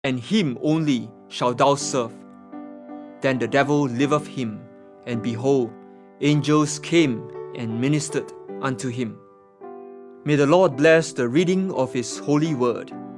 and him only shalt thou serve. Then the devil left him, and behold, angels came and ministered unto him. May the Lord bless the reading of His holy word.